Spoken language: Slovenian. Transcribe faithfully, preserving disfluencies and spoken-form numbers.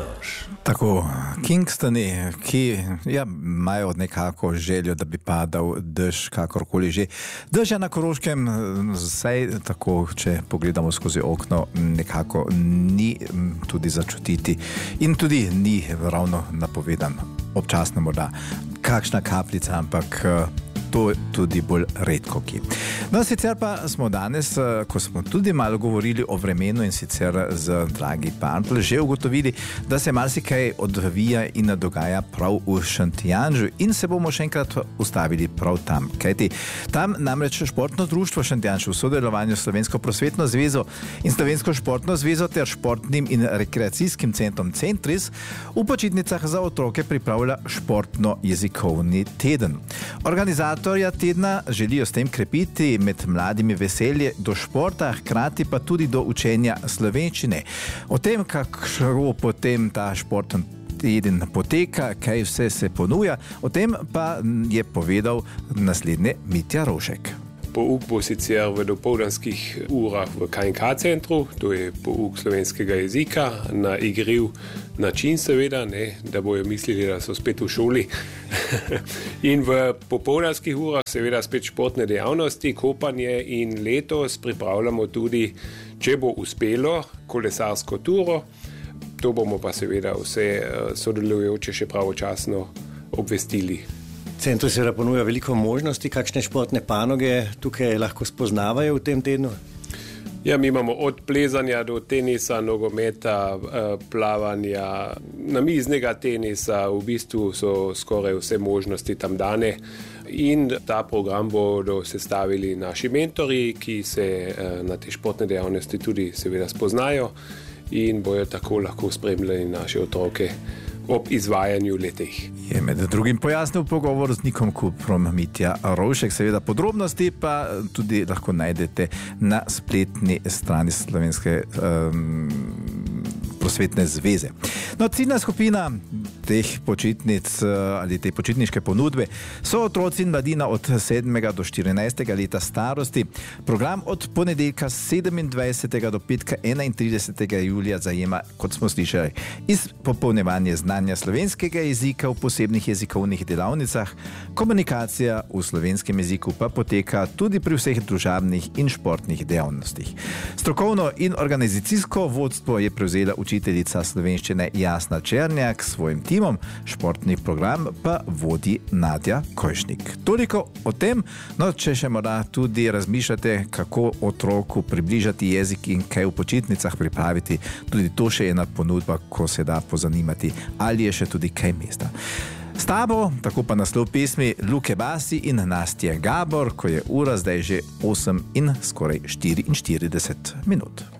Tako, Kingstoni, ki ja, imajo nekako željo, da bi padal dež, kakorkoli že. Dež je na Koroškem, vsaj tako, če pogledamo skozi okno, nekako ni tudi začutiti in tudi ni ravno napovedan. Občasno morda kakšna kapljica, ampak to tudi bolj redko ki. No, sicer pa smo danes, ko smo tudi malo govorili o vremenu in sicer z Dragi Parpl, že ugotovili, da se marsikaj odvija in dogaja prav v Šentjanžu in se bomo še enkrat ustavili prav tam. Kajti tam namreč Športno društvo Šentjanž v sodelovanju s Slovensko prosvetno zvezo in Slovensko športno zvezo ter športnim in rekreacijskim centrom Centris v počitnicah za otroke pripravlja športno-jezikovni teden. Organizatorja tedna želijo s tem krepiti med mladimi veselje do športa, hkrati pa tudi do učenja slovenščine. O tem, kako potem ta športen teden poteka, kaj vse se ponuja, o tem pa je povedal naslednje Mitja Rošek. Pouk bo sicer v dopoldanskih urah v K in K centru, to je pouk slovenskega jezika, na igriv način seveda, ne, da bojo mislili, da so spet v šoli. In v popoldanskih urah seveda spet športne dejavnosti, kopanje in letos pripravljamo tudi, če bo uspelo, kolesarsko turo. To bomo pa seveda vse sodelujoče še pravočasno obvestili. Centru seveda ponuja veliko možnosti, kakšne športne panoge tukaj lahko spoznavajo v tem tednu? Ja, mi imamo od plezanja do tenisa, nogometa, plavanja, namiznega tenisa, v bistvu so skoraj vse možnosti tam dane. In ta program bodo sestavili naši mentori, ki se na te športne dejavnosti tudi seveda spoznajo in bojo tako lahko spremljali naše otroke ob izvajanju letih. Je med drugim pojasnil pogovor z Nikom Kuprom Mitja Rošek. Seveda podrobnosti pa tudi lahko najdete na spletni strani Slovenske um, prosvetne zveze. No, ciljna skupina teh počitnic ali te počitniške ponudbe so otroci in mladina od sedmega do štirinajstega leta starosti. Program od ponedeljka sedemindvajsetega do petka enaintridesetega julija zajema, kot smo slišali, izpopolnjevanje znanja slovenskega jezika v posebnih jezikovnih delavnicah, komunikacija v slovenskem jeziku pa poteka tudi pri vseh družabnih in športnih dejavnostih. Strokovno in organizacijsko vodstvo je prevzela učiteljica slovenščine Jasna Černjak s svojim timom, športni program pa vodi Nadja Kojšnik. Toliko o tem, no če še morda tudi razmišljate, kako otroku približati jezik in kaj v počitnicah pripraviti, tudi to še je ena ponudba, ko se da pozanimati, ali je še tudi kaj mesta. S tabo, tako pa naslov pesmi Luke Basi in Nastje Gabor, ko je ura zdaj že osem in skoraj štiriinštirideset minut.